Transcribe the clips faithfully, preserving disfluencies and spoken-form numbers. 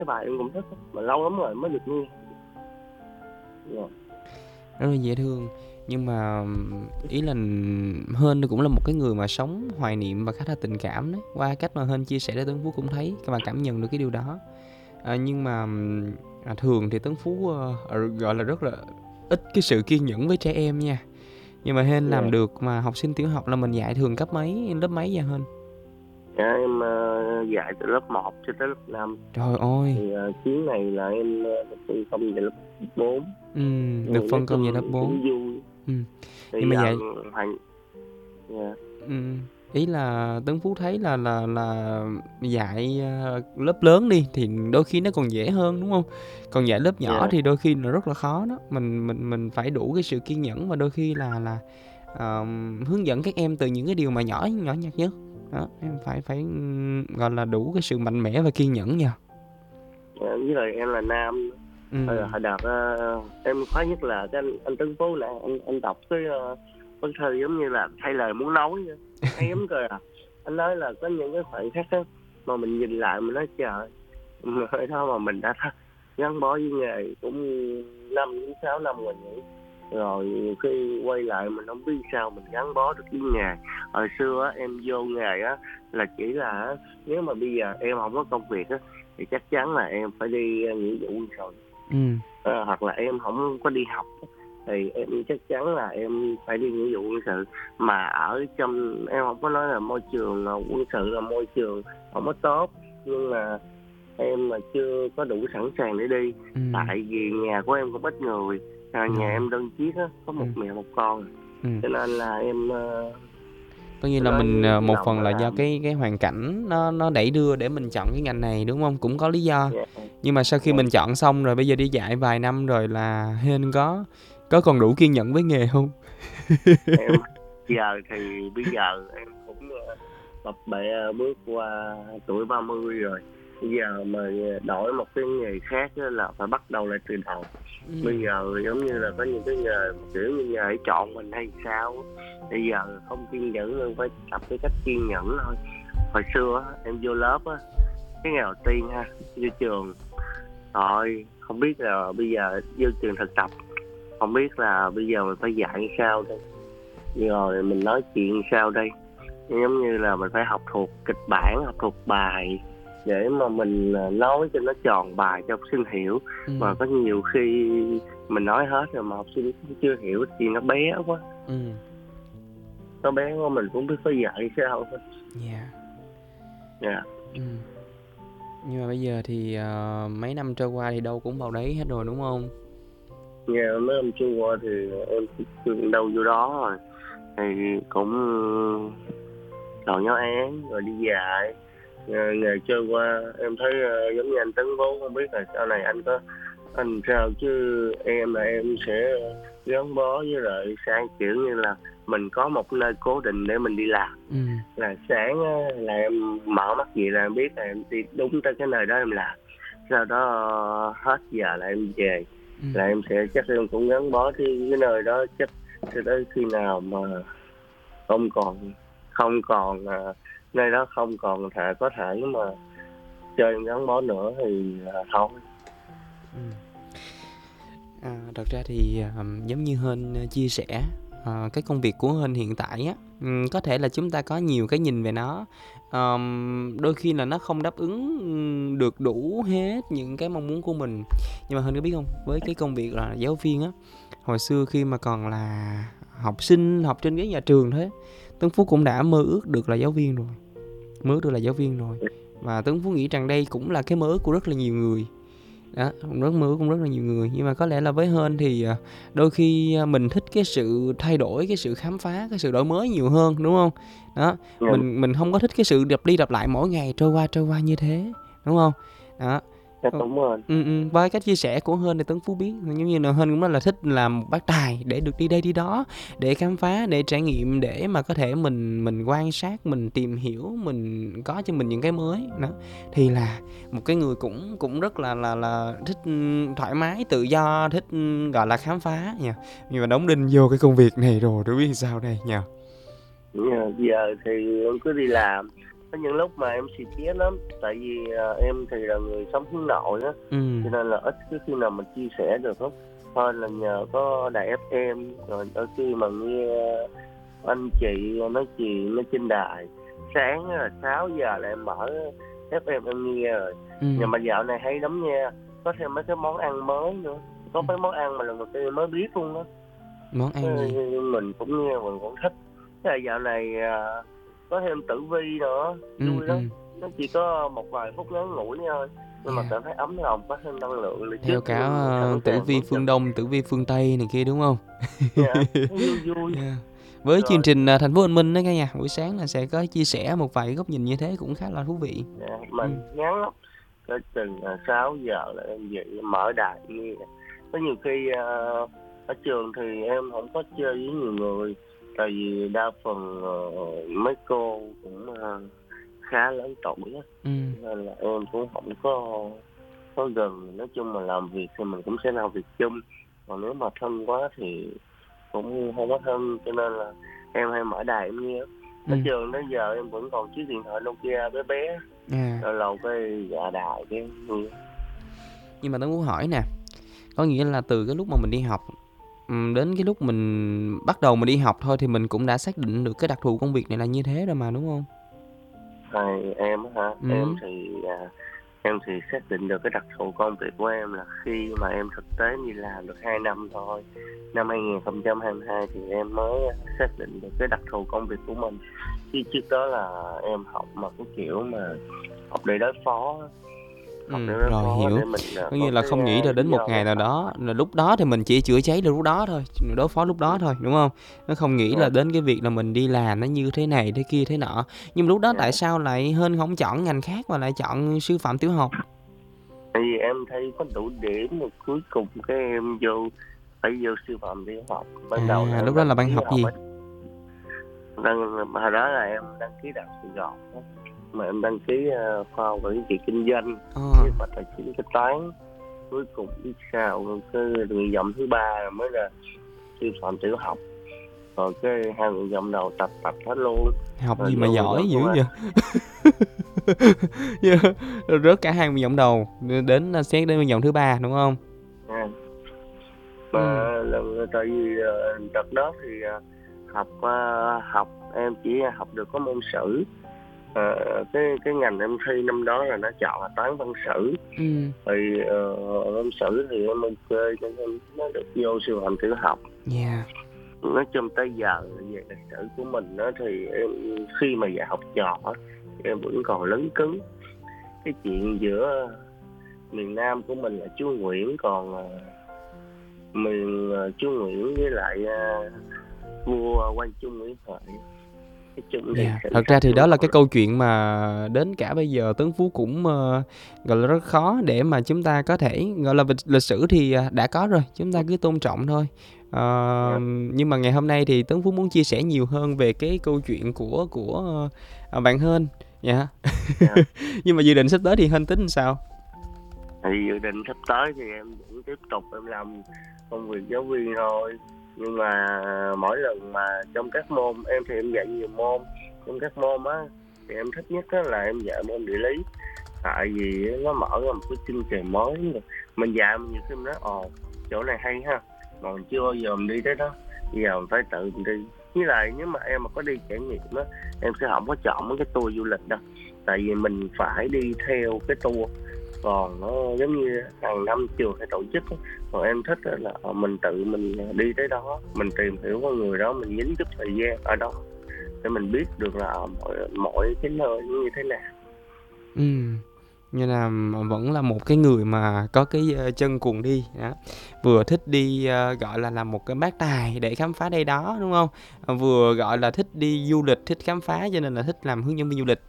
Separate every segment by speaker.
Speaker 1: cái bài em cũng thích mà lâu lắm rồi mới được nghe. Yeah.
Speaker 2: Rất là dễ thương. Nhưng mà ý là Hên cũng là một cái người mà sống hoài niệm và khá là tình cảm đấy. Qua cách mà Hên chia sẻ để Tuấn Phú cũng thấy và cảm nhận được cái điều đó. À, nhưng mà à, thường thì Tuấn Phú uh, gọi là rất là ít cái sự kiên nhẫn với trẻ em nha. Nhưng mà Hên làm
Speaker 1: Yeah.
Speaker 2: được. Mà học sinh tiểu học là mình dạy thường cấp mấy, lớp mấy vậy Hên?
Speaker 1: Dạ, em uh, dạy từ lớp một cho tới lớp năm.
Speaker 2: Trời ơi.
Speaker 1: Thì uh, chuyến này là em uh, phân công về lớp bốn.
Speaker 2: Ừ,
Speaker 1: Ừ,
Speaker 2: được phân công về lớp bốn.
Speaker 1: cũng vui.
Speaker 2: Ừ.
Speaker 1: Thì
Speaker 2: Nhưng mà
Speaker 1: giờ
Speaker 2: vậy
Speaker 1: hành yeah.
Speaker 2: ừ. Ý là Tuấn Phú thấy là là là dạy uh, lớp lớn đi thì đôi khi nó còn dễ hơn đúng không? Còn dạy lớp nhỏ
Speaker 1: Yeah.
Speaker 2: thì đôi khi nó rất là khó đó. Mình mình mình phải đủ cái sự kiên nhẫn và đôi khi là là uh, hướng dẫn các em từ những cái điều mà nhỏ nhỏ nhặt nhất. Đó, em phải phải gọi là đủ cái sự mạnh mẽ và kiên nhẫn nha.
Speaker 1: Yeah, với lại em là nam.
Speaker 2: Ừ.
Speaker 1: Hồi đợt uh, em khoái nhất là cái anh, anh Tuấn Phú là anh anh đọc cái uh, bức thư giống như là thay lời muốn nói vậy. Hay lắm cơ à. Anh nói là có những cái khoảnh khắc đó, mà mình nhìn lại mình nói trời, hồi đó mà mình đã gắn bó với nghề cũng năm đến sáu năm rồi nhỉ. Rồi khi quay lại mình không biết sao mình gắn bó được với nghề. Hồi xưa á, em vô nghề á là chỉ là nếu mà bây giờ em không có công việc á thì chắc chắn là em phải đi nghĩa vụ quân sự.
Speaker 2: Ừ.
Speaker 1: À, hoặc là em không có đi học thì em chắc chắn là em phải đi nghĩa vụ quân sự. Mà ở trong em không có nói là môi trường quân sự là môi trường không có tốt, nhưng mà em mà chưa có đủ sẵn sàng để đi.
Speaker 2: Ừ.
Speaker 1: Tại vì nhà của em cũng ít người, à, nhà
Speaker 2: À.
Speaker 1: em đơn chiếc á, có một
Speaker 2: Ừ.
Speaker 1: mẹ một con.
Speaker 2: Ừ.
Speaker 1: Cho nên là em
Speaker 2: Tất nhiên là
Speaker 1: nói
Speaker 2: mình
Speaker 1: với
Speaker 2: một
Speaker 1: lòng
Speaker 2: phần
Speaker 1: là
Speaker 2: là do
Speaker 1: làm.
Speaker 2: cái cái hoàn cảnh nó nó đẩy đưa để mình chọn cái ngành này đúng không? Cũng có lý do.
Speaker 1: Yeah.
Speaker 2: Nhưng mà sau khi
Speaker 1: Yeah.
Speaker 2: mình chọn xong rồi bây giờ đi dạy vài năm rồi là Hên có có còn đủ kiên nhẫn với nghề không?
Speaker 1: Em giờ thì bây giờ em cũng bập bẹ bước qua tuổi ba mươi rồi. Bây giờ mà đổi một cái nghề khác là phải bắt đầu lại từ đầu. Ừ. Bây giờ giống như là có những cái nghề kiểu như nghề chọn mình hay sao. Bây giờ không kiên nhẫn nên phải tập cái cách kiên nhẫn thôi. Hồi xưa em vô lớp á, cái ngày đầu tiên ha, vô trường rồi không biết là bây giờ vô trường thực tập, không biết là bây giờ mình phải dạy sao đây, rồi mình nói chuyện sao đây. Giống như là mình phải học thuộc kịch bản, học thuộc bài để mà mình nói cho nó tròn bài cho học sinh hiểu. Ừ. Mà có nhiều khi mình nói hết rồi mà học sinh cũng chưa hiểu thì nó bé quá. Ừ. Nó bé quá mình cũng biết phải dạy sao thôi.
Speaker 2: Dạ.
Speaker 1: Dạ.
Speaker 2: Ừ. Nhưng mà bây giờ thì uh, mấy năm trôi qua thì đâu cũng vào đấy hết rồi đúng không?
Speaker 1: Dạ, yeah, mấy năm trôi qua thì em đâu vô đó rồi. Thì cũng chọn giáo án rồi đi dạy. Ngày trôi qua em thấy uh, giống như anh Tấn Bố, không biết là sau này anh có anh sao, chứ em là em sẽ gắn bó với lại sáng kiểu như là mình có một nơi cố định để mình đi làm. Ừ. Là sáng là em mở mắt vậy là em biết là em đi đúng tới cái nơi đó em làm, sau đó hết giờ là em về. Ừ. Là em sẽ chắc em cũng gắn bó với cái nơi đó chắc cho tới khi nào mà không còn không còn uh, nơi đó không còn thể có thể mà chơi gắn bó nữa thì uh, thôi.
Speaker 2: Ừ. À, thật ra thì um, giống như Hên chia sẻ, uh, cái công việc của Hên hiện tại á, um, có thể là chúng ta có nhiều cái nhìn về nó, um, đôi khi là nó không đáp ứng được đủ hết những cái mong muốn của mình. Nhưng mà Hên có biết không, với cái công việc là giáo viên á, hồi xưa khi mà còn là học sinh học trên ghế nhà trường thế, Tuấn Phú cũng đã mơ ước được là giáo viên rồi, mơ ước được là giáo viên rồi. Và Tuấn Phú nghĩ rằng đây cũng là cái mơ ước của rất là nhiều người. Đó, rất mơ cũng rất là nhiều người. Nhưng mà có lẽ là với Hên thì đôi khi mình thích cái sự thay đổi, cái sự khám phá, cái sự đổi mới nhiều hơn đúng không? Đó, yeah. mình mình không có thích cái sự lặp đi lặp lại mỗi ngày trôi qua trôi qua như thế, đúng không? Đó.
Speaker 1: Đúng rồi.
Speaker 2: Ừ, ừ. Với cách chia sẻ của Hên thì Tuấn Phú biết giống như là Hên cũng rất là thích làm một bác tài để được đi đây đi đó, để khám phá, để trải nghiệm, để mà có thể mình mình quan sát, mình tìm hiểu, mình có cho mình những cái mới đó. Thì là một cái người cũng cũng rất là là là thích thoải mái, tự do, thích gọi là khám phá nha. Nhưng mà đóng đinh vô cái công việc này rồi, đâu biết sao đây nha.
Speaker 1: Giờ thì em cứ đi làm có những lúc mà em xì chét lắm, tại vì à, em thì là người sống hướng nội á,
Speaker 2: Ừ.
Speaker 1: cho nên là ít cái khi nào mà chia sẻ được hết. Thôi là nhờ có đài ép em, rồi đôi khi mà nghe anh chị nói chuyện nói trên đài, sáng là sáu giờ là em mở ép em em nghe rồi.
Speaker 2: Ừ.
Speaker 1: Nhưng mà dạo này hay lắm nha, có thêm mấy cái món ăn mới nữa, có mấy món ăn mà lần đầu tiên em mới biết luôn đó.
Speaker 2: Món ăn gì?
Speaker 1: Mình cũng nghe mình cũng thích. Thế là dạo này à, có thêm tử vi nữa,
Speaker 2: Ừ,
Speaker 1: vui lắm.
Speaker 2: ừ.
Speaker 1: Nó chỉ có một vài phút ngắn ngủi thôi, nhưng mà
Speaker 2: Yeah.
Speaker 1: cảm thấy ấm lòng, có thêm năng lượng để
Speaker 2: Theo
Speaker 1: trước
Speaker 2: cả
Speaker 1: mình
Speaker 2: ờ,
Speaker 1: sẵn
Speaker 2: tử
Speaker 1: sàng
Speaker 2: vi
Speaker 1: bước
Speaker 2: phương
Speaker 1: chân.
Speaker 2: Đông, tử vi phương Tây này kia đúng không?
Speaker 1: Dạ, nó vui vui.
Speaker 2: Yeah. Với chương
Speaker 1: Rồi
Speaker 2: trình à, Thành phố Anh Minh đó cả nhà, buổi sáng là sẽ có chia sẻ một vài góc nhìn như thế cũng khá là thú vị.
Speaker 1: dạ,
Speaker 2: Ừ.
Speaker 1: mình ngắn lắm, tới chừng à, sáu giờ là em dậy em mở đài nghe. Có nhiều khi à, ở trường thì em không có chơi với nhiều người, tại vì đa phần à, mấy cô cũng à, khá lớn tuổi á,
Speaker 2: Ừ.
Speaker 1: nên là em cũng không có có gần. Nói chung mà làm việc thì mình cũng sẽ làm việc chung, còn nếu mà thân quá thì cũng không có thân, cho nên là em hay mở đài em nghe.
Speaker 2: Ừ.
Speaker 1: Ở trường đến giờ em vẫn còn chiếc điện thoại Nokia bé bé,
Speaker 2: À.
Speaker 1: lâu lâu cái dạ đài cái nghe.
Speaker 2: Nhưng mà tôi muốn hỏi nè, có nghĩa là từ cái lúc mà mình đi học ừm, đến cái lúc mình bắt đầu mình đi học thôi thì mình cũng đã xác định được cái đặc thù công việc này là như thế rồi mà đúng không?
Speaker 1: Thì em á hả,
Speaker 2: Ừ.
Speaker 1: em thì à, em thì xác định được cái đặc thù công việc của em là khi mà em thực tế đi làm được hai năm thôi. Năm hai không hai hai thì em mới xác định được cái đặc thù công việc của mình. Chứ trước đó là em học mà cái kiểu mà học để đối phó, học
Speaker 2: Ừ,
Speaker 1: để đối
Speaker 2: rồi
Speaker 1: phó
Speaker 2: hiểu.
Speaker 1: để mình à,
Speaker 2: Có
Speaker 1: có
Speaker 2: nghĩa là
Speaker 1: cái
Speaker 2: không nghĩ
Speaker 1: à,
Speaker 2: là
Speaker 1: lý
Speaker 2: đến một
Speaker 1: do
Speaker 2: ngày
Speaker 1: để
Speaker 2: nào
Speaker 1: học.
Speaker 2: đó là lúc đó thì mình chỉ chữa cháy được lúc đó thôi, đối phó lúc đó thôi, đúng không? Nó không nghĩ là
Speaker 1: Dạ,
Speaker 2: đến cái việc là mình đi làm nó như thế này, thế kia, thế nọ. Nhưng mà lúc đó tại
Speaker 1: dạ.
Speaker 2: sao lại Hên không chọn ngành khác mà lại chọn sư phạm tiểu học?
Speaker 1: Tại vì em thấy có đủ điểm rồi cuối cùng cái em vô phải vô sư phạm tiểu học. Ban đầu là
Speaker 2: À, lúc
Speaker 1: em
Speaker 2: đó
Speaker 1: đăng
Speaker 2: là bạn
Speaker 1: ký
Speaker 2: học
Speaker 1: học
Speaker 2: gì?
Speaker 1: ấy, đăng hồi đó là em đăng ký đại học Sài Gòn á. Mà em đăng ký uh, khoa học quản trị kinh doanh
Speaker 2: Ờ.
Speaker 1: với khoa tài chính kế toán. Cuối cùng biết sao cái nguyện vọng thứ ba mới là sư phạm tiểu học, rồi cái hai nguyện vọng đầu tập tập hết luôn,
Speaker 2: Học
Speaker 1: rồi
Speaker 2: gì mà
Speaker 1: vô nguyện
Speaker 2: giỏi
Speaker 1: vọng thứ
Speaker 2: dữ
Speaker 1: ba.
Speaker 2: vậy? Yeah. Rồi rớt cả hai nguyện vọng đầu đến xét đến nguyện vọng thứ ba đúng không?
Speaker 1: À.
Speaker 2: Ừ.
Speaker 1: Mà lần tại vì uh, đợt đó thì uh, học uh, học em chỉ học được có môn sử. Uh, cái cái ngành em thi năm đó là nó chọn là toán văn sử.
Speaker 2: Ừ.
Speaker 1: Thì uh, môn sử thì em ok cho nên nó được vô sư phạm tiểu học.
Speaker 2: Yeah.
Speaker 1: Nói chung tới giờ về lịch sử của mình đó thì em khi mà dạy học trò em vẫn còn lấn cứng cái chuyện giữa miền Nam của mình là chú Nguyễn, còn uh, miền uh, chú Nguyễn với lại uh, vua Quang Trung Nguyễn Huệ. Cái chung thì
Speaker 2: Yeah.
Speaker 1: xem
Speaker 2: Thật ra
Speaker 1: sách
Speaker 2: thì
Speaker 1: vẫn
Speaker 2: đó là
Speaker 1: còn
Speaker 2: cái câu chuyện mà đến cả bây giờ Tấn Phú cũng uh, gọi là rất khó để mà chúng ta có thể gọi là lịch sử thì đã có rồi, chúng ta cứ tôn trọng thôi. Uh,
Speaker 1: yeah.
Speaker 2: Nhưng mà ngày hôm nay thì Tấn Phú muốn chia sẻ nhiều hơn về cái câu chuyện của của uh, bạn Hên. Dạ. Yeah. Yeah. Nhưng mà dự định sắp tới thì Hên tính sao?
Speaker 1: Thì dự định sắp tới thì em vẫn tiếp tục em làm công việc giáo viên thôi, nhưng mà mỗi lần mà trong các môn em thì em dạy nhiều môn, trong các môn á thì em thích nhất á là em dạy môn địa lý, tại vì nó mở ra một cái chương trình mới. Mình dạy mình nhiều khi mình nói ồ chỗ này hay ha, mà mình chưa bao giờ mình đi tới đó, bây giờ mình phải tự mình đi. Với lại nếu mà em mà có đi trải nghiệm á, em sẽ không có chọn mấy cái tour du lịch đâu, tại vì mình phải đi theo cái tour, còn nó giống như hàng năm trường hay tổ chức. Còn em thích là mình tự mình đi tới đó, mình tìm hiểu con người đó, mình nhín chút thời gian ở đó để mình biết được là mọi, mọi cái nơi như thế nào.
Speaker 2: Ừ. Như là vẫn là một cái người mà có cái chân cuồng đi đó. Vừa thích đi uh, gọi là làm một cái bác tài để khám phá đây đó đúng không? Uh, vừa gọi là thích đi du lịch, thích khám phá cho nên là thích làm hướng dẫn viên du lịch.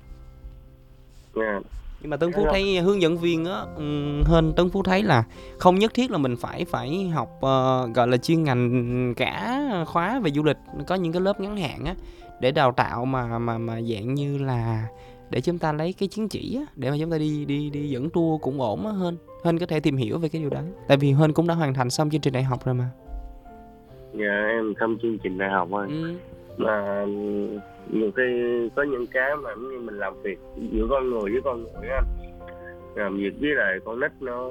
Speaker 1: Yeah.
Speaker 2: Nhưng mà Tấn Phú thấy hướng dẫn viên á, hơn Tấn Phú thấy là không nhất thiết là mình phải phải học uh, gọi là chuyên ngành cả khóa về du lịch, có những cái lớp ngắn hạn á để đào tạo mà mà mà dạng như là để chúng ta lấy cái chứng chỉ á, để mà chúng ta đi đi đi dẫn tour cũng ổn á. Hên Hên có thể tìm hiểu về cái điều đó, tại vì Hên cũng đã hoàn thành xong chương trình đại học rồi mà.
Speaker 1: Dạ em xong chương trình đại học rồi.
Speaker 2: Ừ.
Speaker 1: mà nhiều khi có những cái mà giống như mình làm việc giữa con người với con người á, làm việc với lại con nít nó